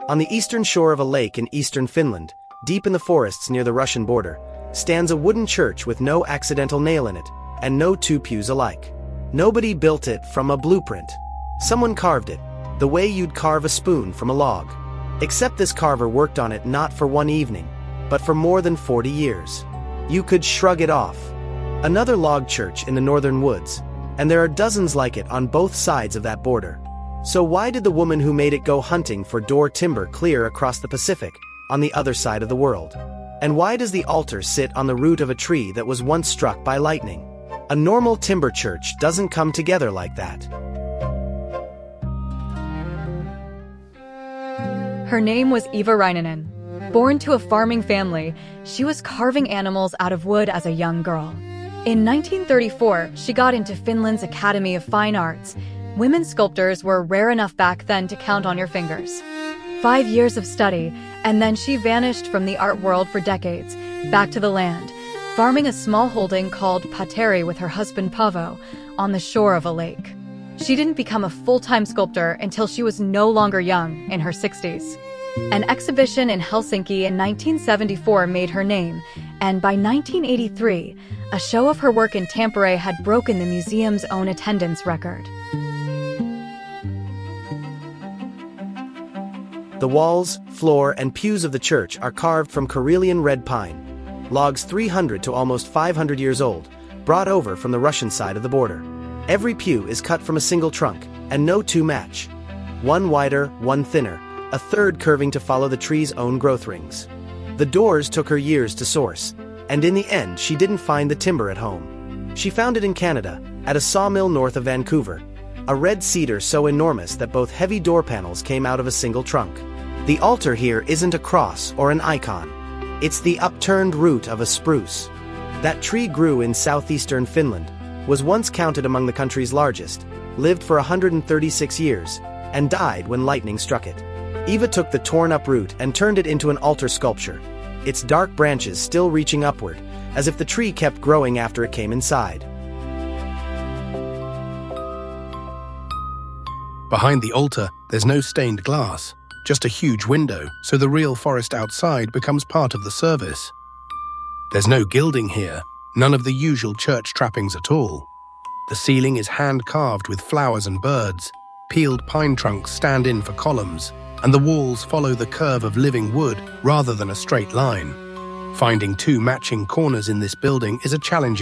On the eastern shore of a lake in eastern Finland, deep in the forests near the Russian border, stands a wooden church with no accidental nail in it, and no two pews alike. Nobody built it from a blueprint. Someone carved it, the way you'd carve a spoon from a log. Except this carver worked on it not for one evening, but for more than 40 years. You could shrug it off. Another log church in the northern woods, and there are dozens like it on both sides of that border. So why did the woman who made it go hunting for door timber clear across the Pacific, on the other side of the world? And why does the altar sit on the root of a tree that was once struck by lightning? A normal timber church doesn't come together like that. Her name was Eva Rainanen. Born to a farming family, she was carving animals out of wood as a young girl. In 1934, she got into Finland's Academy of Fine Arts. Women sculptors were rare enough back then to count on your fingers. 5 years of study, and then she vanished from the art world for decades, back to the land, farming a small holding called Pateri with her husband Paavo on the shore of a lake. She didn't become a full-time sculptor until she was no longer young, in her 60s. An exhibition in Helsinki in 1974 made her name, and by 1983, a show of her work in Tampere had broken the museum's own attendance record. The walls, floor, and pews of the church are carved from Karelian red pine, logs 300 to almost 500 years old, brought over from the Russian side of the border. Every pew is cut from a single trunk, and no two match. One wider, one thinner, a third curving to follow the tree's own growth rings. The doors took her years to source, and in the end she didn't find the timber at home. She found it in Canada, at a sawmill north of Vancouver, a red cedar so enormous that both heavy door panels came out of a single trunk. The altar here isn't a cross or an icon. It's the upturned root of a spruce. That tree grew in southeastern Finland, was once counted among the country's largest, lived for 136 years, and died when lightning struck it. Eva took the torn-up root and turned it into an altar sculpture, its dark branches still reaching upward, as if the tree kept growing after it came inside. Behind the altar, there's no stained glass, just a huge window, so the real forest outside becomes part of the service. There's no gilding here, none of the usual church trappings at all. The ceiling is hand-carved with flowers and birds, peeled pine trunks stand in for columns, and the walls follow the curve of living wood rather than a straight line. Finding two matching corners in this building is a challenging